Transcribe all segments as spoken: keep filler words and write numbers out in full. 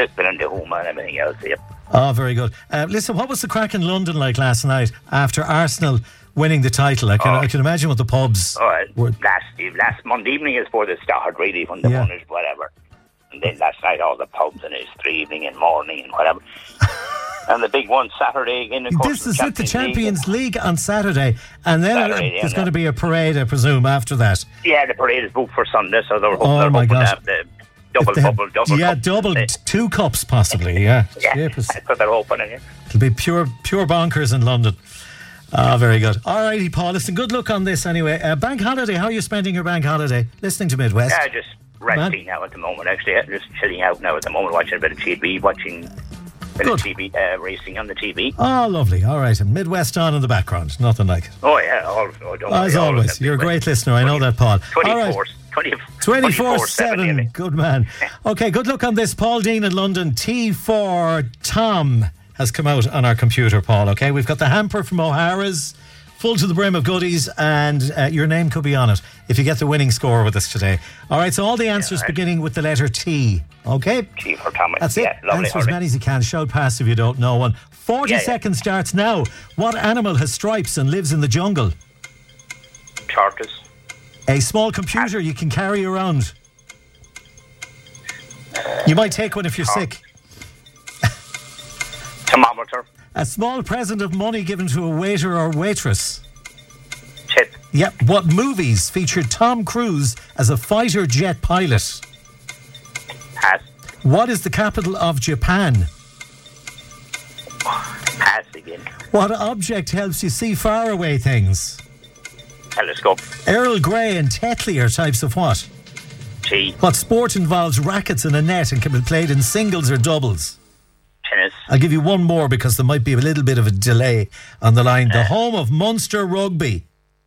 Lisbon and the home and everything else. Yep. Oh, very good. Uh, listen, what was the crack in London like last night after Arsenal winning the title? I can, Oh. I can imagine what the pubs Oh, uh, were. last last Monday evening is before the start, really, when the Yeah. one is whatever. And then last night, all the pubs and it's the evening and morning and whatever. And the big one Saturday again, of course. This is it, the Champions League on Saturday, and then Saturday, uh, yeah, there's no. going to be a parade, I presume, after that. Yeah, the parade is booked for Sunday, so they're, Oh, they're my hoping to God. have the double, If they have- double, double. Yeah, cup. double, Uh, t- two cups possibly, yeah. Yeah, Jeepers. that's what they're hoping. Yeah. It'll be pure pure bonkers in London. Ah, very good. All righty, Paul. Listen, good luck on this anyway. Uh, bank holiday, how are you spending your bank holiday? Listening to Midwest? Yeah, just resting now at the moment, actually. Yeah, just chilling out now at the moment, watching a bit of T V, watching a bit Good. of T V, uh, racing on the T V. Oh, lovely. All right. And Midwest on in the background. Nothing like it. Oh, yeah. All, oh, don't As worry, all always, of them. you're a great listener. I know that, Paul. All right. twenty-four, twenty, twenty-four seven. nearly. Good man. Okay, good luck on this. Paul Dean in London. T for Tom has come out on our computer, Paul. Okay, we've got the hamper from O'Hara's, full to the brim of goodies, and uh, your name could be on it if you get the winning score with us today. All right, so all the answers Yeah, right. beginning with the letter T. Okay? T for Thomas. That's it. Yeah, lovely. Answer as many as you can. Shout past if you don't know one. forty Yeah, yeah. seconds starts now. What animal has stripes and lives in the jungle? Tortoise. A small computer you can carry around. You might take one if you're sick. Thermometer. A small present of money given to a waiter or waitress. Tip. Yep. What movies featured Tom Cruise as a fighter jet pilot? Pass. What is the capital of Japan? Pass again. What object helps you see faraway things? Telescope. Earl Grey and Tetley are types of what? T. What sport involves rackets and a net and can be played in singles or doubles? Tennis. I'll give you one more because there might be a little bit of a delay on the line. The home of Munster Rugby.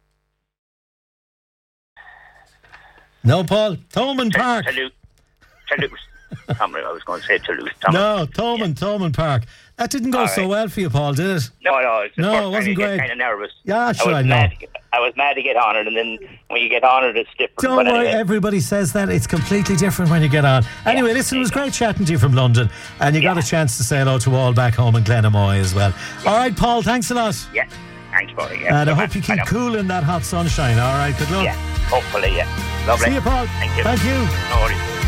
No, Paul? Thomond Park. Toulouse. Toulouse. Tom, I was going to say Toulouse. Tom. No, Thomond, Thomond Park. That didn't go All so right. well for you, Paul, did it? No, no. It's the No, first it time wasn't you get great. kind of nervous. Yeah, sure, I I was know. mad to get, I was mad to get honoured, and then when you get honoured, it's different. Don't But worry, anyway. everybody says that. It's completely different when you get on. Anyway, listen, it was great chatting to you from London, and you got Yeah. a chance to say hello to all back home in Glenamoy as well. All right, Paul, thanks a lot. Yeah. Thanks, buddy. Yeah. And I Good hope you man. I keep know. cool in that hot sunshine. All right, good luck. Yeah. Hopefully, yeah. Lovely. See you, Paul. Thank you. Thank you. No worries.